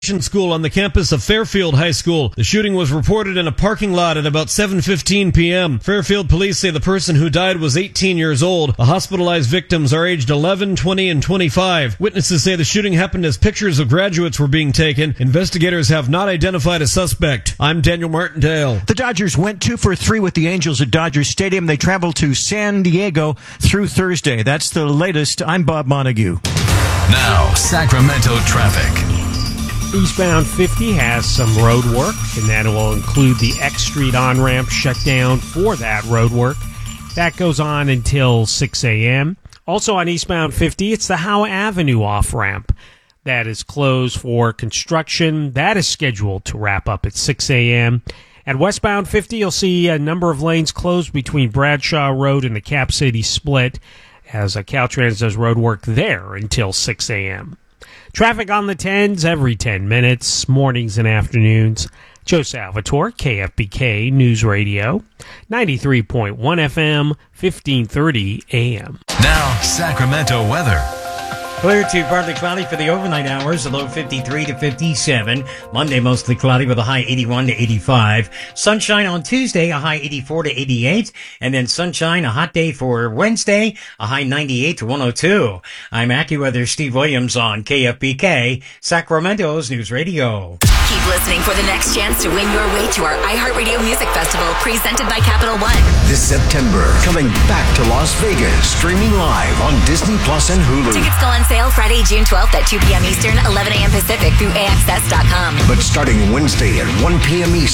School on the campus of Fairfield High School. The shooting was reported in a parking lot at about 7:15 p.m. Fairfield police say the person who died was 18 years old. The hospitalized victims are aged 11, 20, and 25. Witnesses say the shooting happened as pictures of graduates were being taken. Investigators have not identified a suspect. I'm Daniel Martindale. The Dodgers went 2 for 3 with the Angels at Dodger Stadium. They travel to San Diego through Thursday. That's the latest. I'm Bob Montague. Now, Sacramento traffic. Eastbound 50 has some road work, and that will include the X Street on-ramp shut down for that road work. That goes on until 6 a.m. Also on eastbound 50, it's the Howe Avenue off-ramp. That is closed for construction. That is scheduled to wrap up at 6 a.m. At westbound 50, you'll see a number of lanes closed between Bradshaw Road and the Cap City split as Caltrans does road work there until 6 a.m. Traffic on the 10s every 10 minutes, mornings and afternoons. Joe Salvatore, KFBK News Radio, 93.1 FM, 1530 AM. Now, Sacramento weather. Clear to partly cloudy for the overnight hours, a low 53 to 57. Monday, mostly cloudy with a high 81 to 85. Sunshine on Tuesday, a high 84 to 88. And then sunshine, a hot day for Wednesday, a high 98 to 102. I'm AccuWeather Steve Williams on KFBK, Sacramento's News Radio. Keep listening for the next chance to win your way to our iHeartRadio Music Festival presented by Capital One. This September, coming back to Las Vegas, streaming live on Disney Plus and Hulu. Tickets go on sale Friday, June 12th at 2 p.m. Eastern, 11 a.m. Pacific through AXS.com. But starting Wednesday at 1 p.m. Eastern.